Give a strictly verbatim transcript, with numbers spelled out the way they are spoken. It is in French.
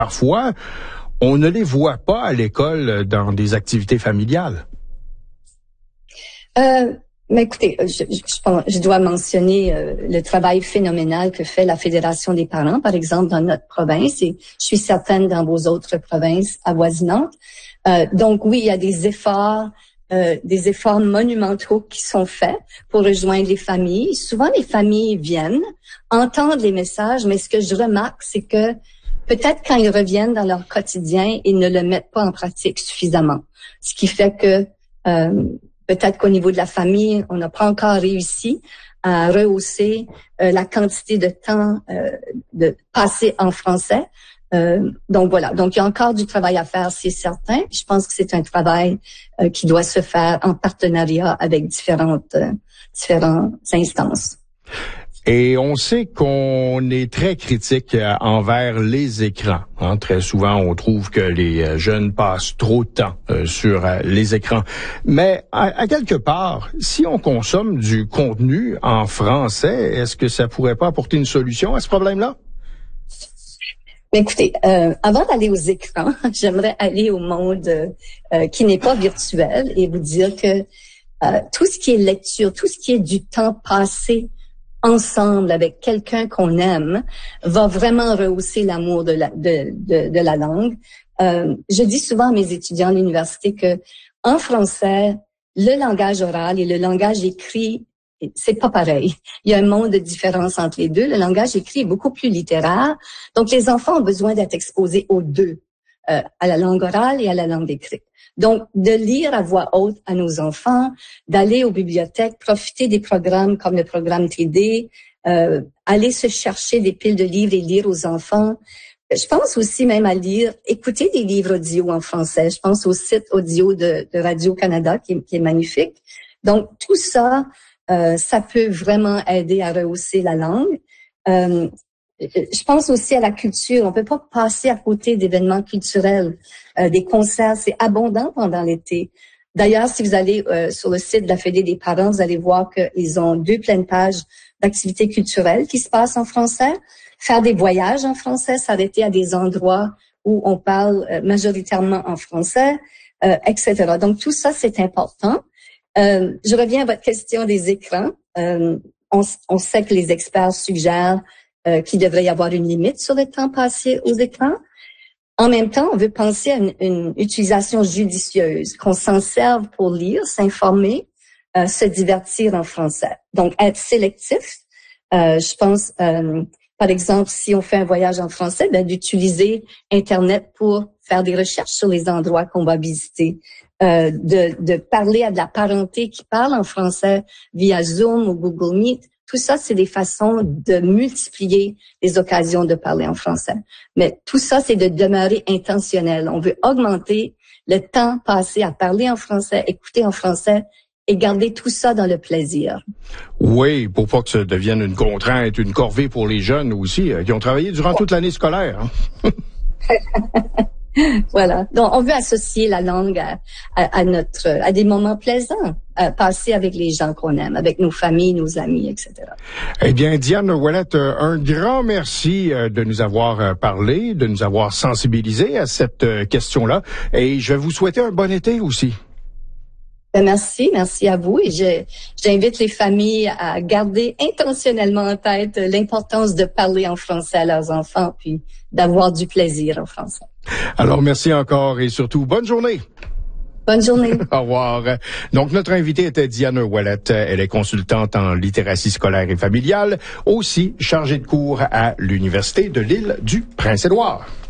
parfois, on ne les voit pas à l'école dans des activités familiales. Euh, mais écoutez, je, je, je, je dois mentionner euh, le travail phénoménal que fait la Fédération des parents, par exemple, dans notre province, et je suis certaine dans vos autres provinces avoisinantes. Euh, donc oui, il y a des efforts, euh, des efforts monumentaux qui sont faits pour rejoindre les familles. Souvent, les familles viennent, entendent les messages, mais ce que je remarque, c'est que peut-être quand ils reviennent dans leur quotidien, ils ne le mettent pas en pratique suffisamment. Ce qui fait que euh, peut-être qu'au niveau de la famille, on n'a pas encore réussi à rehausser euh, la quantité de temps euh, de passé en français. Euh, donc voilà, donc il y a encore du travail à faire, c'est certain. Je pense que c'est un travail euh, qui doit se faire en partenariat avec différentes euh, différentes instances. Et on sait qu'on est très critique envers les écrans. Hein. Très souvent, on trouve que les jeunes passent trop de temps euh, sur euh, les écrans. Mais à, à quelque part, si on consomme du contenu en français, est-ce que ça pourrait pas apporter une solution à ce problème-là? Écoutez, euh, avant d'aller aux écrans, j'aimerais aller au monde euh, qui n'est pas virtuel et vous dire que euh, tout ce qui est lecture, tout ce qui est du temps passé ensemble avec quelqu'un qu'on aime va vraiment rehausser l'amour de la de de, de la langue. Euh, je dis souvent à mes étudiants à l'université que en français, le langage oral et le langage écrit, c'est pas pareil. Il y a un monde de différence entre les deux. Le langage écrit est beaucoup plus littéraire. Donc les enfants ont besoin d'être exposés aux deux, euh, à la langue orale et à la langue écrite. Donc, de lire à voix haute à nos enfants, d'aller aux bibliothèques, profiter des programmes comme le programme T D, euh, aller se chercher des piles de livres et lire aux enfants. Je pense aussi même à lire, écouter des livres audio en français. Je pense au site audio de, de Radio-Canada qui est, qui est magnifique. Donc, tout ça, euh, ça peut vraiment aider à rehausser la langue. Euh, Je pense aussi à la culture. On peut pas passer à côté d'événements culturels, euh, des concerts. C'est abondant pendant l'été. D'ailleurs, si vous allez euh, sur le site de la Fédé des parents, vous allez voir qu'ils ont deux pleines pages d'activités culturelles qui se passent en français. Faire des voyages en français, s'arrêter à des endroits où on parle euh, majoritairement en français, euh, et cetera. Donc, tout ça, c'est important. Euh, je reviens à votre question des écrans. Euh, on, on sait que les experts suggèrent Euh, qu'il devrait y avoir une limite sur le temps passé aux écrans. En même temps, on veut penser à une, une utilisation judicieuse, qu'on s'en serve pour lire, s'informer, euh, se divertir en français. Donc, être sélectif. Euh, je pense, euh, par exemple, si on fait un voyage en français, ben, d'utiliser Internet pour faire des recherches sur les endroits qu'on va visiter. Euh, de, de parler à de la parenté qui parle en français via Zoom ou Google Meet. Tout ça, c'est des façons de multiplier les occasions de parler en français. Mais tout ça, c'est de demeurer intentionnel. On veut augmenter le temps passé à parler en français, écouter en français et garder tout ça dans le plaisir. Oui, pour pas que ça devienne une contrainte, une corvée pour les jeunes aussi, euh, qui ont travaillé durant toute l'année scolaire. Hein? Voilà. Donc, on veut associer la langue à, à, à notre, à des moments plaisants, à passer avec les gens qu'on aime, avec nos familles, nos amis, et cetera. Eh bien, Diane Ouellette, un grand merci de nous avoir parlé, de nous avoir sensibilisés à cette question-là. Et je vais vous souhaiter un bon été aussi. Ben merci, merci à vous. Et je, j'invite les familles à garder intentionnellement en tête l'importance de parler en français à leurs enfants, puis d'avoir du plaisir en français. Alors, merci encore et surtout, bonne journée. Bonne journée. Au revoir. Donc, notre invitée était Diane Ouellette. Elle est consultante en littératie scolaire et familiale, aussi chargée de cours à l'Université de l'Île du Prince-Édouard.